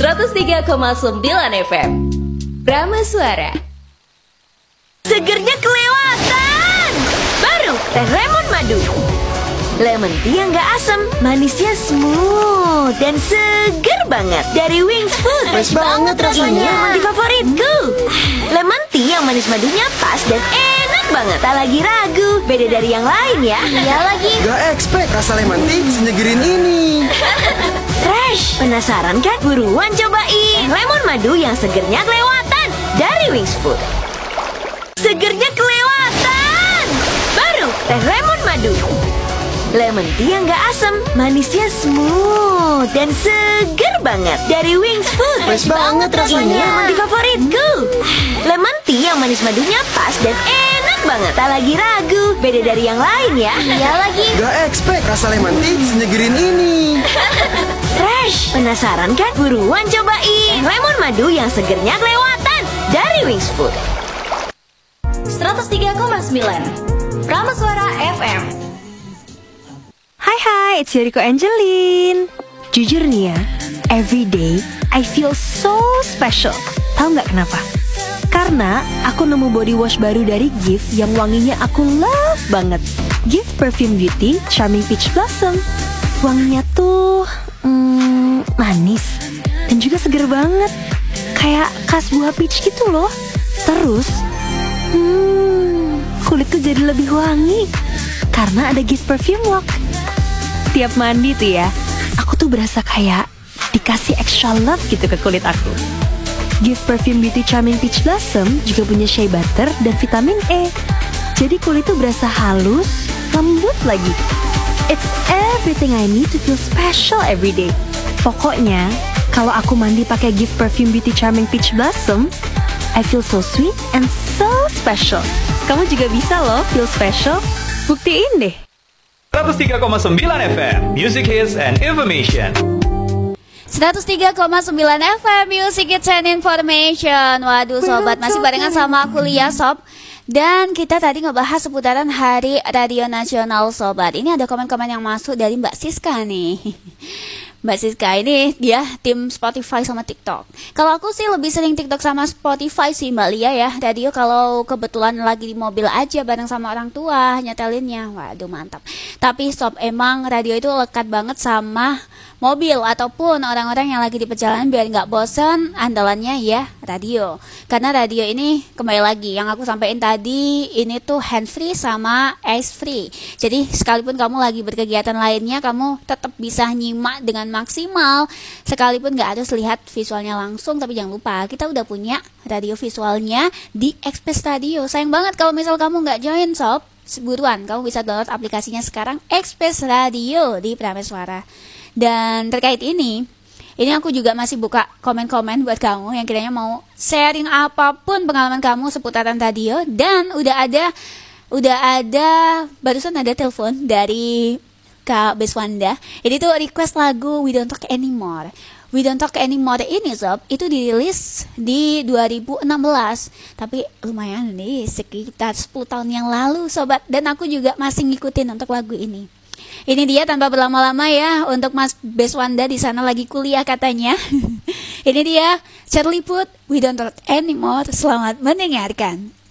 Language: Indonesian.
103,9 FM Brahma Suara. Segernya kelewatan. Baru teh lemon madu. Lemon tea yang gak asam, manisnya smooth dan seger banget. Dari Wings Food. Fresh banget rasanya. Ini yang mandi favoritku. Lemon tea yang manis madunya pas dan enak banget. Tak lagi ragu, beda dari yang lain ya. Iya lagi. Gak expect rasa lemon tea senyegerin ini. Fresh. Penasaran kan? Buruan cobain lemon madu yang segernya kelewatan dari Wings Food. Segernya kelewatan. Baru teh lemon madu. Lemon tea yang gak asam, manisnya smooth dan seger banget. Dari Wings Food. Fresh banget rasanya. Ini yang mandi favoritku. Lemon tea yang manis madunya pas dan enak banget. Tak lagi ragu, beda dari yang lain ya. Iya lagi. Gak expect rasa lemon tea senyegerin ini. Fresh. Penasaran kan? Buruan cobain lemon madu yang segernya kelewatan dari Wings Food. 103,9 Brahma Suara FM. Hai, it's Yuriko Angelin. Jujur nih ya, every day I feel so special. Tahu nggak kenapa? Karena aku nemu body wash baru dari Gift yang wanginya aku love banget. Gift Perfume Beauty Charming Peach Blossom. Wanginya tuh manis dan juga seger banget, kayak khas buah peach gitu loh. Terus kulitku jadi lebih wangi karena ada Gift Perfume Lock. Tiap mandi tuh ya, aku tuh berasa kayak dikasih extra love gitu ke kulit aku. Gift Perfume Beauty Charming Peach Blossom juga punya shea butter dan vitamin E. Jadi kulit tuh berasa halus, lembut lagi. It's everything I need to feel special every day. Pokoknya, kalau aku mandi pakai Gift Perfume Beauty Charming Peach Blossom, I feel so sweet and so special. Kamu juga bisa loh feel special. Buktiin deh. 103,9 FM Music Hits and Information. 103,9 FM Music Hits and Information. Waduh sobat, masih barengan sama aku Lia Sob. Dan kita tadi ngebahas seputaran Hari Radio Nasional sobat. Ini ada komen-komen yang masuk dari Mbak Siska nih. Mbak Siska ini dia tim Spotify sama TikTok. Kalau aku sih lebih sering TikTok sama Spotify sih Mbak Lia ya. Radio kalau kebetulan lagi di mobil aja bareng sama orang tua nyetelinnya. Waduh mantap. Tapi sob, emang radio itu lekat banget sama mobil ataupun orang-orang yang lagi di perjalanan biar nggak bosan. Andalannya ya radio. Karena radio ini kembali lagi yang aku sampaikan tadi, ini tuh hands free sama eyes free. Jadi sekalipun kamu lagi berkegiatan lainnya, kamu tetap bisa nyimak dengan maksimal. Sekalipun nggak harus lihat visualnya langsung, tapi jangan lupa kita udah punya radio visualnya di Express Radio. Sayang banget kalau misal kamu nggak join sob. Buruan, kamu bisa download aplikasinya sekarang Express Radio di Brahma Suara. Dan terkait ini aku juga masih buka komen-komen buat kamu yang kiranya mau sharing apapun pengalaman kamu seputaran radio. Dan udah ada barusan ada telepon dari Kak Beswanda. Ini tuh request lagu We Don't Talk Anymore. We Don't Talk Anymore ini sob, itu dirilis di 2016. Tapi lumayan nih, sekitar 10 tahun yang lalu sobat. Dan aku juga masih ngikutin untuk lagu ini. Ini dia tanpa berlama-lama ya, untuk Mas Beswanda di sana lagi kuliah katanya. Ini dia Charlie Puth, We Don't Talk Anymore. Selamat mendengarkan.